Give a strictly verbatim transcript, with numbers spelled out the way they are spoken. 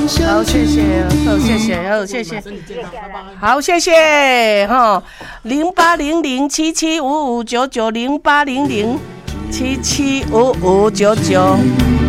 好，谢谢，好，谢谢，好，谢谢，好，谢谢，哈，零八零零七七五五九九零八零零七七五五九九。